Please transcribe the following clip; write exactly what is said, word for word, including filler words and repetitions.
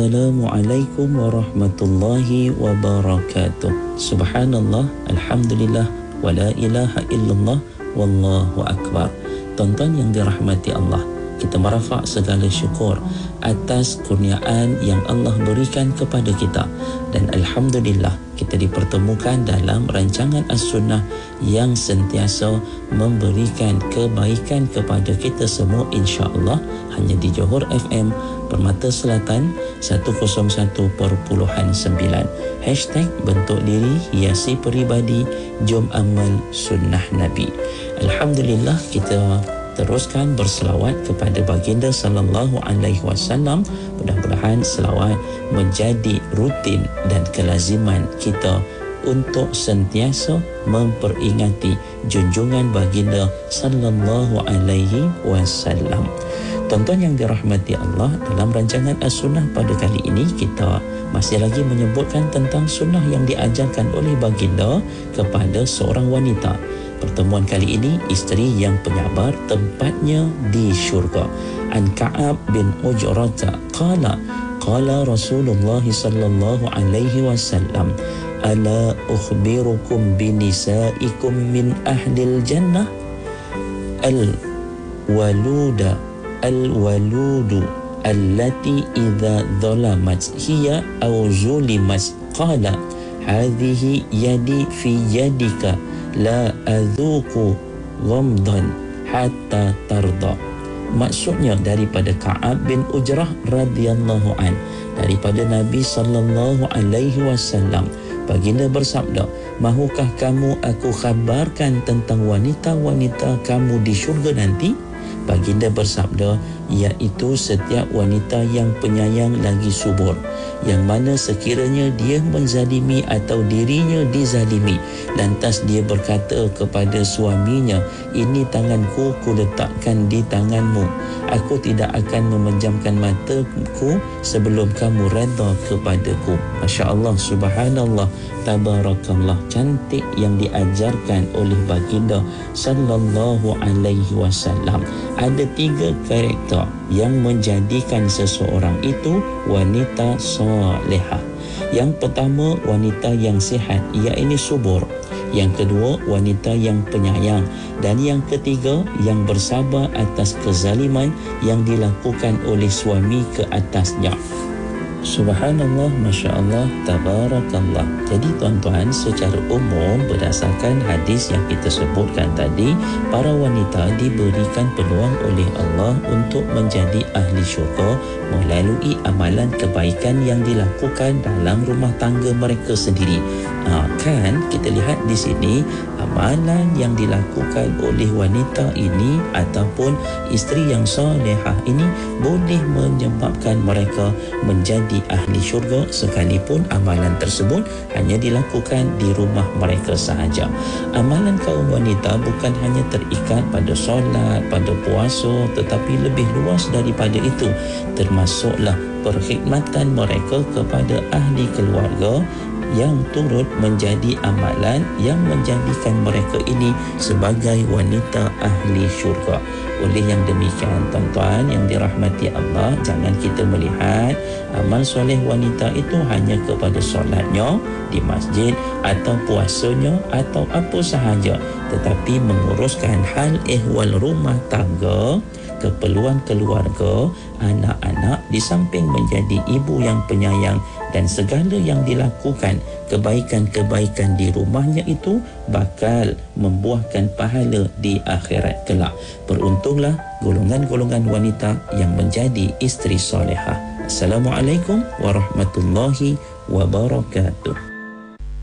Assalamualaikum warahmatullahi wabarakatuh. Subhanallah, alhamdulillah, wala ilaha illallah, wallahu akbar. Tuan-tuan yang dirahmati Allah, kita merafak segala syukur atas kurniaan yang Allah berikan kepada kita, dan alhamdulillah kita dipertemukan dalam rancangan As-Sunnah yang sentiasa memberikan kebaikan kepada kita semua, insya-Allah, hanya di Johor F M Permata Selatan seratus satu perpuluhan sembilan. Hashtag bentuk diri hiasi peribadi, jom amal sunnah Nabi. Alhamdulillah, kita teruskan berselawat kepada baginda sallallahu alaihi wasallam. Mudah-mudahan selawat menjadi rutin dan kelaziman kita untuk sentiasa memperingati junjungan baginda sallallahu alaihi wasallam. Tuan-tuan yang dirahmati Allah, dalam rancangan As-Sunnah pada kali ini kita masih lagi menyebutkan tentang sunnah yang diajarkan oleh baginda kepada seorang wanita. Pertemuan kali ini, isteri yang penyabar tempatnya di syurga. An Ka'ab bin Ujrata qala qala Rasulullah sallallahu alaihi wasallam, ala ukhbirukum binisaikum min ahlil jannah al waluda al waludu allati idza dhalamat hiya aw zulimat qala hadhihi yadi fi yadika la adzuqu ghamdan hatta tarda. Maksudnya daripada Ka'ab bin Ujrah radhiyallahu an, daripada Nabi sallallahu alaihi wasallam, baginda bersabda, mahukah kamu aku khabarkan tentang wanita-wanita kamu di syurga nanti? Baginda bersabda, iaitu setiap wanita yang penyayang lagi subur, yang mana sekiranya dia menzalimi atau dirinya dizalimi, lantas dia berkata kepada suaminya, ini tanganku ku letakkan di tanganmu, aku tidak akan memejamkan mataku sebelum kamu redha kepadaku. Masya Allah, subhanallah, tabarakallah, cantik yang diajarkan oleh baginda sallallahu alaihi wasallam. Ada tiga karakter yang menjadikan seseorang itu wanita solehah. Yang pertama, wanita yang sihat, iaitu subur. Yang kedua, wanita yang penyayang. Dan yang ketiga, yang bersabar atas kezaliman yang dilakukan oleh suami ke atasnya. Subhanallah, Masya Allah, tabarakallah. Jadi tuan-tuan, secara umum berdasarkan hadis yang kita sebutkan tadi, para wanita diberikan peluang oleh Allah untuk menjadi ahli syurga melalui amalan kebaikan yang dilakukan dalam rumah tangga mereka sendiri. Ha, kan kita lihat di sini amalan yang dilakukan oleh wanita ini ataupun isteri yang salihah ini boleh menyebabkan mereka menjadi ahli syurga, sekalipun amalan tersebut hanya dilakukan di rumah mereka sahaja. Amalan kaum wanita bukan hanya terikat pada solat, pada puasa, tetapi lebih luas daripada itu, termasuklah perkhidmatan mereka kepada ahli keluarga yang turut menjadi amalan yang menjadikan mereka ini sebagai wanita ahli syurga. Oleh yang demikian, tuan-tuan yang dirahmati Allah, jangan kita melihat amal soleh wanita itu hanya kepada solatnya di masjid atau puasanya atau apa sahaja, tetapi menguruskan hal ehwal rumah tangga, keperluan keluarga, anak-anak, di samping menjadi ibu yang penyayang, dan segala yang dilakukan kebaikan-kebaikan di rumahnya itu bakal membuahkan pahala di akhirat kelak. Beruntunglah golongan-golongan wanita yang menjadi isteri solehah. Assalamualaikum warahmatullahi wabarakatuh.